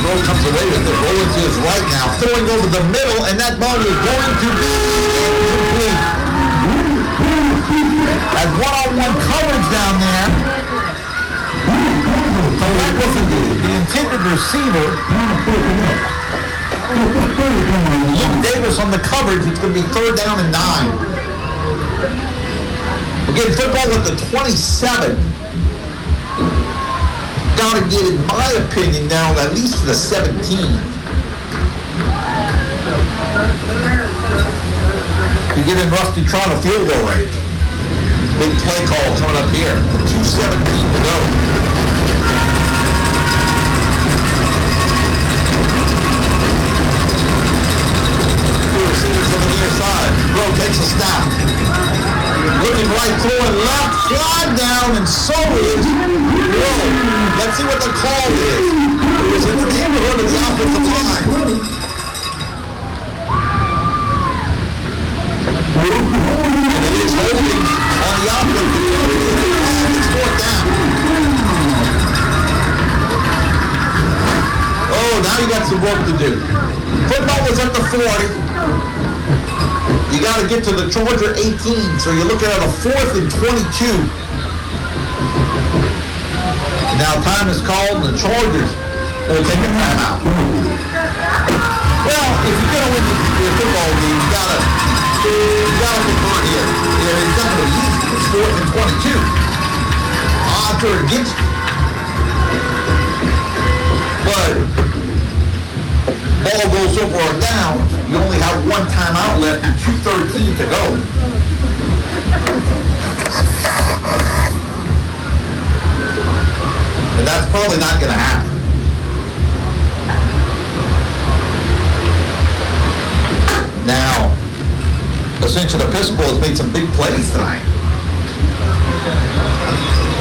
Rowe comes away with it. Rolling to his right now. Throwing over the middle, and that ball is going to be incomplete. As one-on-one coverage down there. So that wasn't the intended receiver. Luke Davis on the coverage. It's going to be 3rd down and 9. Again, football at the 27. Got to get, in my opinion, now at least to the 17. You get in Rusty trying to field goal range. Big play call coming up here. 2:17 to go. Two receivers on the near side. Rowe takes a snap. Looking right, throwing left, flag down, and so is Rowe. Let's see what the call is. It was in the neighborhood of the offensive line. And it is holding on the offensive line. It's 4th down. Oh, now you got some work to do. Football was at the 40. You got to get to the Charger 18, so you're looking at a 4th and 22. Now time is called, and the Chargers will take a timeout. Well, if you're going to win the football game, you got to convert here. It's not going to be easy. It's 4th and 22. Odds are against you. But ball goes over or down, you only have one timeout left and 2:13 to go. And that's probably not going to happen. Now, Ascension Episcopal has made some big plays tonight.